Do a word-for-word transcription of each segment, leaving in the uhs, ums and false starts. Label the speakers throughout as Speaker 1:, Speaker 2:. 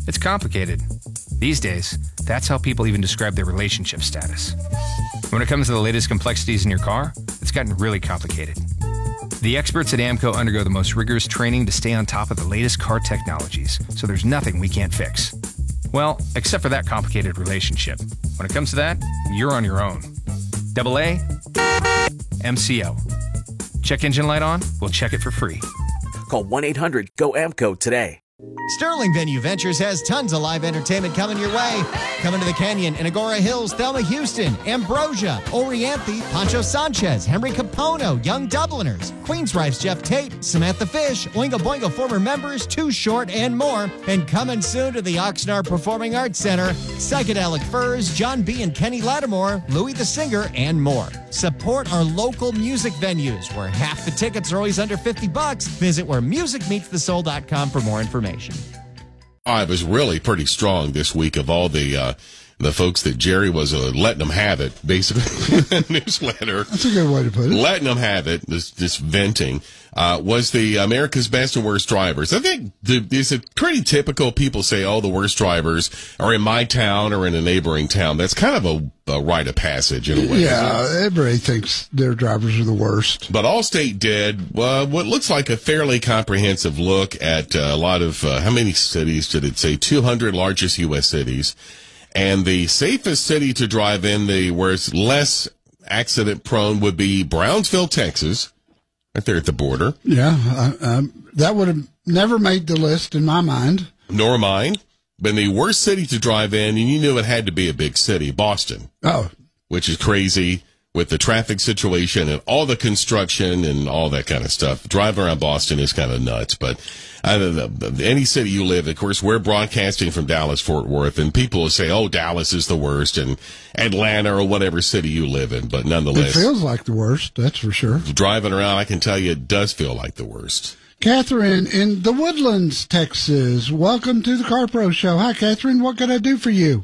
Speaker 1: It's complicated. These days, that's how people even describe their relationship status. When it comes to the latest complexities in your car, it's gotten really complicated. The experts at AAMCO undergo the most rigorous training to stay on top of the latest car technologies, so there's nothing we can't fix. Well, except for that complicated relationship. When it comes to that, you're on your own. Double A, M C O. Check engine light on? We'll check it for free.
Speaker 2: Call one eight hundred G O A M C O today.
Speaker 3: Sterling Venue Ventures has tons of live entertainment coming your way. Coming to the Canyon in Agora Hills, Thelma Houston, Ambrosia, Orianthe, Pancho Sanchez, Henry Capono, Young Dubliners, Queensrife's Jeff Tate, Samantha Fish, Oingo Boingo former members, Too Short, and more. And coming soon to the Oxnard Performing Arts Center, Psychedelic Furs, John B. and Kenny Lattimore, Louis the Singer, and more. Support our local music venues where half the tickets are always under fifty bucks. Visit where music meets the soul dot com for more information.
Speaker 4: I was really pretty strong this week of all the uh, the folks that Jerry was uh, letting them have it, basically. Newsletter.
Speaker 5: That's a good way to put it.
Speaker 4: Letting them have it, this, this venting, uh, was the America's Best and Worst Drivers. I think the, it's a pretty typical. People say, oh, the worst drivers are in my town or in a neighboring town. That's kind of a, a rite of passage in a way.
Speaker 5: Yeah, everybody thinks their drivers are the worst.
Speaker 4: But Allstate did uh, what looks like a fairly comprehensive look at uh, a lot of, uh, how many cities did it say? two hundred largest U S cities. And the safest city to drive in, the where it's less accident prone, would be Brownsville, Texas, right there at the border.
Speaker 5: Yeah, I, I, that would have never made the list in my mind.
Speaker 4: Nor mine. But the worst city to drive in, and you knew it had to be a big city, Boston.
Speaker 5: Oh. Which
Speaker 4: is crazy with the traffic situation and all the construction and all that kind of stuff. Driving around Boston is kind of nuts, but I don't know, any city you live, of course, we're broadcasting from Dallas-Fort Worth, and people will say, oh, Dallas is the worst, and Atlanta or whatever city you live in, but nonetheless.
Speaker 5: It feels like the worst, that's for sure.
Speaker 4: Driving around, I can tell you it does feel like the worst.
Speaker 5: Catherine in the Woodlands, Texas. Welcome to the Car Pro Show. Hi, Catherine. What can I do for you?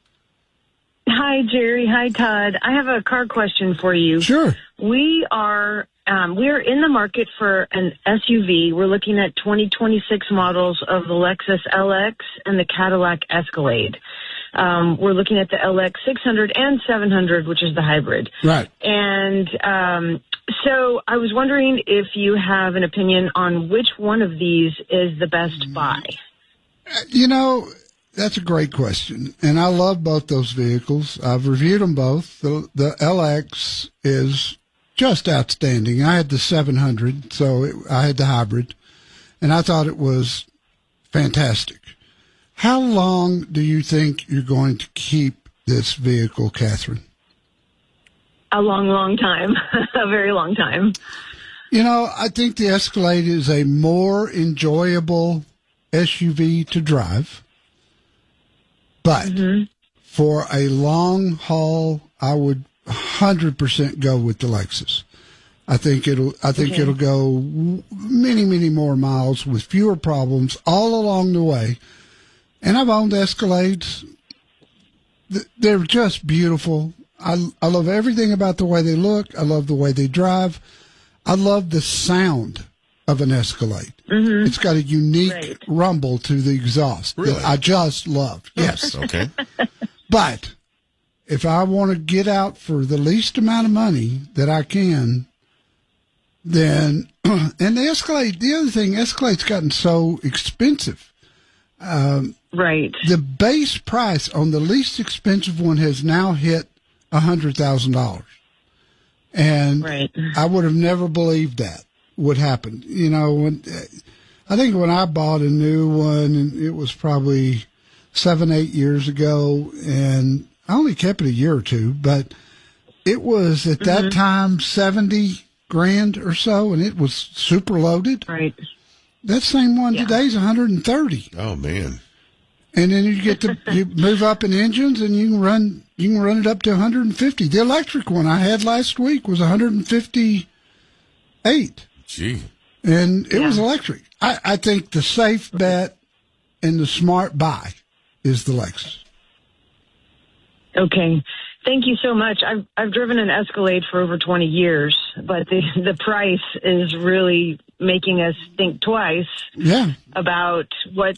Speaker 6: Hi, Jerry. Hi, Todd. I have a car question for you.
Speaker 5: Sure.
Speaker 6: We are um, we're in the market for an S U V. We're looking at twenty twenty-six models of the Lexus L X and the Cadillac Escalade. Um, we're looking at the L X six hundred and seven hundred, which is the hybrid.
Speaker 5: Right.
Speaker 6: And um, so I was wondering if you have an opinion on which one of these is the best buy.
Speaker 5: You know, that's a great question, and I love both those vehicles. I've reviewed them both. The, the L X is just outstanding. I had the seven hundred, so it, I had the hybrid, and I thought it was fantastic. How long do you think you're going to keep this vehicle, Catherine?
Speaker 6: A long, long time. A very long time.
Speaker 5: You know, I think the Escalade is a more enjoyable S U V to drive. But mm-hmm. for a long haul, I would one hundred percent go with the Lexus. I think it'll. I think okay. it'll go many, many more miles with fewer problems all along the way. And I've owned Escalades. They're just beautiful. I I love everything about the way they look. I love the way they drive. I love the sound of an Escalade. Mm-hmm. It's got a unique right. rumble to the exhaust
Speaker 4: really?
Speaker 5: that I just love. Yes.
Speaker 4: Okay.
Speaker 5: But if I want to get out for the least amount of money that I can, then, and the Escalade, the other thing, Escalade's gotten so expensive. Um,
Speaker 6: right.
Speaker 5: The base price on the least expensive one has now hit one hundred thousand dollars. And
Speaker 6: right.
Speaker 5: I would have never believed that would happen. You know, when I think when I bought a new one, and it was probably seven, eight years ago, and I only kept it a year or two, but it was at that mm-hmm. time seventy grand or so, and it was super loaded.
Speaker 6: Right.
Speaker 5: That same one
Speaker 6: yeah.
Speaker 5: today is one hundred thirty.
Speaker 4: Oh man!
Speaker 5: And then you get to you move up in engines, and you can run you can run it up to one hundred fifty. The electric one I had last week was one hundred fifty-eight.
Speaker 4: Gee.
Speaker 5: And it
Speaker 6: yeah.
Speaker 5: was electric. I, I think the safe bet and the smart buy is the Lexus.
Speaker 6: Okay. Thank you so much. I've I've driven an Escalade for over twenty years, but the the price is really making us think twice
Speaker 5: yeah.
Speaker 6: about what